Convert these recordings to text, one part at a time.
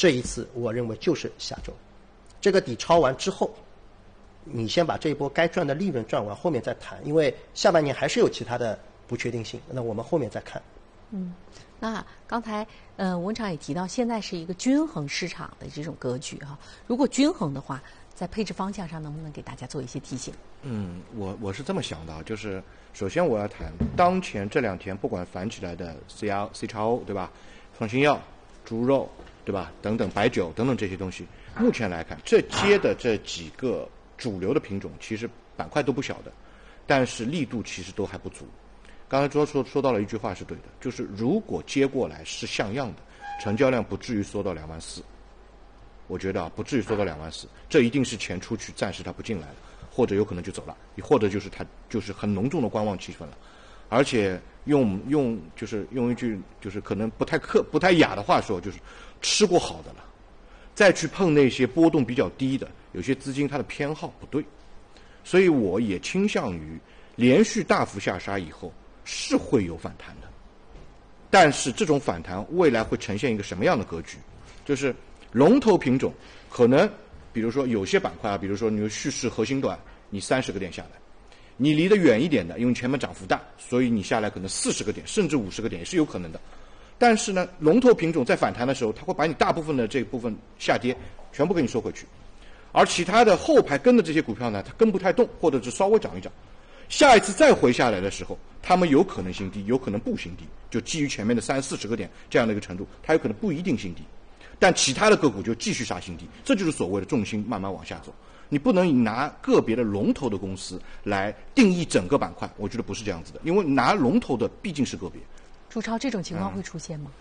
这一次我认为就是下周，这个底抄完之后，你先把这一波该赚的利润赚完，后面再谈，因为下半年还是有其他的不确定性，那我们后面再看。 那刚才文场也提到，现在是一个均衡市场的这种格局哈。如果均衡的话，在配置方向上能不能给大家做一些提醒？ 我是这么想的，就是首先我要谈当前这2天不管反起来的 CXO 对吧，创新药、猪肉对吧等等白酒等等这些东西，目前来看这接的这几个主流的品种其实板块都不小的，但是力度其实都还不足。刚才说到了一句话是对的，就是如果接过来是像样的，成交量不至于缩到2万4，我觉得不至于缩到2万4，这一定是钱出去，暂时他不进来了，或者有可能就走了，或者就是他就是很浓重的观望气氛了，而且用一句就是可能不太雅的话说，就是吃过好的了，再去碰那些波动比较低的，有些资金它的偏好不对，所以我也倾向于连续大幅下杀以后是会有反弹的，但是这种反弹未来会呈现一个什么样的格局？就是龙头品种可能，比如说有些板块比如说你蓄势核心段，你30个点下来，你离得远一点的，因为前面涨幅大，所以你下来可能40个点甚至50个点也是有可能的。但是呢，龙头品种在反弹的时候，它会把你大部分的这部分下跌全部给你收回去，而其他的后排跟的这些股票呢，它跟不太动，或者是稍微涨一涨。下一次再回下来的时候，他们有可能新低，有可能不新低，就基于前面的30-40个点这样的一个程度，它有可能不一定新低，但其他的个股就继续杀新低，这就是所谓的重心慢慢往下走。你不能拿个别的龙头的公司来定义整个板块，我觉得不是这样子的，因为拿龙头的毕竟是个别。 朱超，这种情况会出现吗？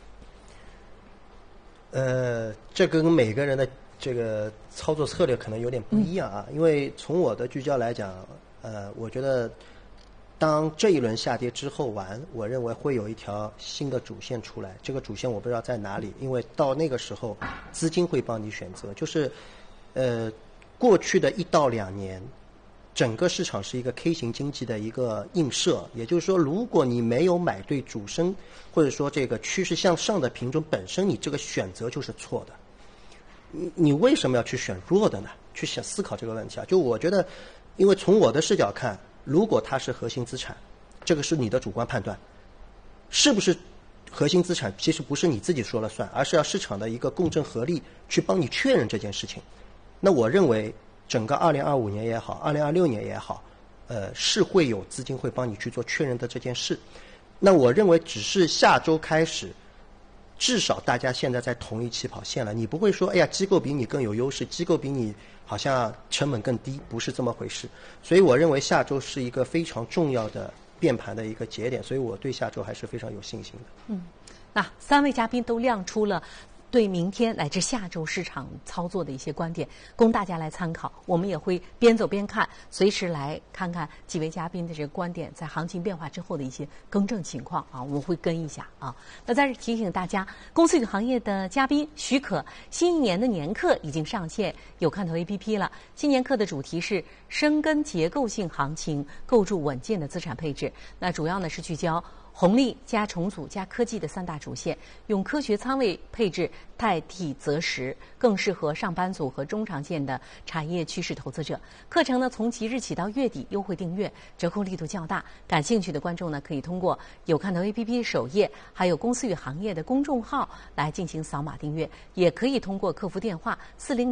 这跟每个人的这个操作策略可能有点不一样啊，因为从我的聚焦来讲，我觉得当这一轮下跌之后完，我认为会有一条新的主线出来，这个主线我不知道在哪里，因为到那个时候资金会帮你选择，就是过去的1到2年整个市场是一个 K 型经济的一个映射，也就是说如果你没有买对主升或者说这个趋势向上的品种本身，你这个选择就是错的。你为什么要去选弱的呢？去想思考这个问题啊。就我觉得，因为从我的视角看，如果它是核心资产，这个是你的主观判断，是不是核心资产其实不是你自己说了算，而是要市场的一个共振合力去帮你确认这件事情。那我认为整个2025年也好，2026年也好，是会有资金会帮你去做确认的这件事。那我认为只是下周开始，至少大家现在在同一起跑线了，你不会说哎呀机构比你更有优势，机构比你好像成本更低，不是这么回事。所以我认为下周是一个非常重要的变盘的一个节点，所以我对下周还是非常有信心的。 那3位嘉宾都亮出了对明天乃至下周市场操作的一些观点，供大家来参考。我们也会边走边看，随时来看看几位嘉宾的这个观点在行情变化之后的一些更正情况啊，我们会跟一下啊。那在这提醒大家，公司与行业的嘉宾许可，新一年的年课已经上线有看头 APP 了。新年课的主题是深耕结构性行情，构筑稳健的资产配置。那主要呢是聚焦红利加重组加科技的3大主线，用科学仓位配置代替择时，更适合上班族和中长线的产业趋势投资者。课程呢从即日起到月底优惠订阅，折扣力度较大。感兴趣的观众呢可以通过有看头 APP 首页，还有公司与行业的公众号来进行扫码订阅，也可以通过客服电话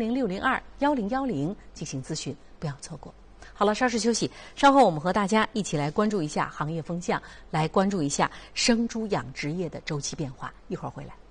400-602-1010进行咨询，不要错过。好了，稍事休息，稍后我们和大家一起来关注一下行业风向，来关注一下生猪养殖业的周期变化。一会儿回来。